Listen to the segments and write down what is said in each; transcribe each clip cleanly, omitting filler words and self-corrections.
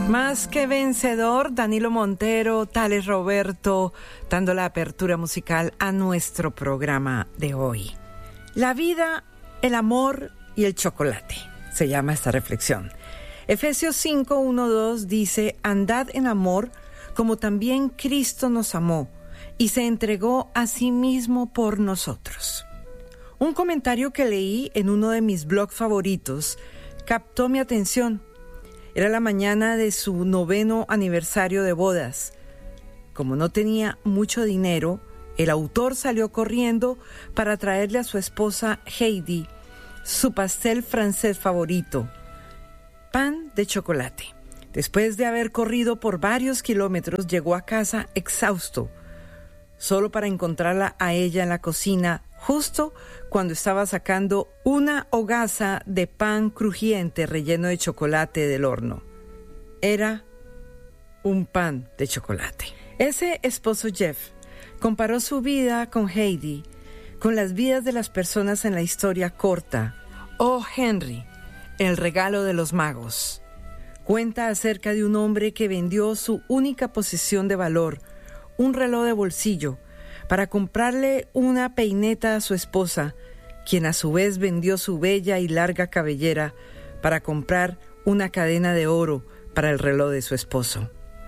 Más que vencedor, Danilo Montero, Tales Roberto, dando la apertura musical a nuestro programa de hoy. La vida, el amor y el chocolate, se llama esta reflexión. Efesios 5, 1, 2 dice: andad en amor como también Cristo nos amó y se entregó a sí mismo por nosotros. Un comentario que leí en uno de mis blogs favoritos captó mi atención. Era la mañana de su 9º aniversario de bodas. Como no tenía mucho dinero, el autor salió corriendo para traerle a su esposa Heidi su pastel francés favorito, pan de chocolate. Después de haber corrido por varios kilómetros, llegó a casa exhausto, solo para encontrarla a ella en la cocina justo cuando estaba sacando una hogaza de pan crujiente relleno de chocolate del horno. Era un pan de chocolate. Ese esposo Jeff comparó su vida con Heidi, con las vidas de las personas en la historia corta. Oh, Henry, el regalo de los magos. Cuenta acerca de un hombre que vendió su única posesión de valor, un reloj de bolsillo, para comprarle una peineta a su esposa, quien a su vez vendió su bella y larga cabellera para comprar una cadena de oro para el reloj de su esposo.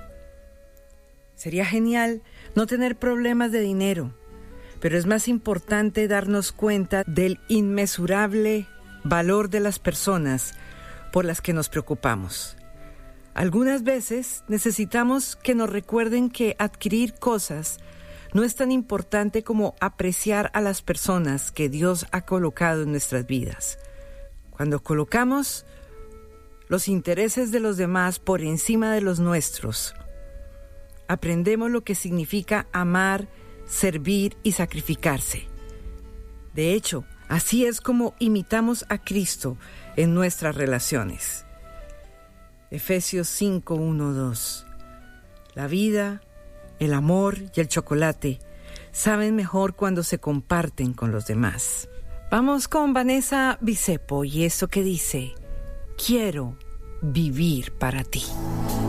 Sería genial no tener problemas de dinero, pero es más importante darnos cuenta del inmesurable valor de las personas por las que nos preocupamos. Algunas veces necesitamos que nos recuerden que adquirir cosas no es tan importante como apreciar a las personas que Dios ha colocado en nuestras vidas. Cuando colocamos los intereses de los demás por encima de los nuestros, aprendemos lo que significa amar, servir y sacrificarse. De hecho, así es como imitamos a Cristo en nuestras relaciones. Efesios 5, 1, 2. La vida, el amor y el chocolate saben mejor cuando se comparten con los demás. Vamos con Vanessa Bisepo y eso que dice: quiero vivir para ti.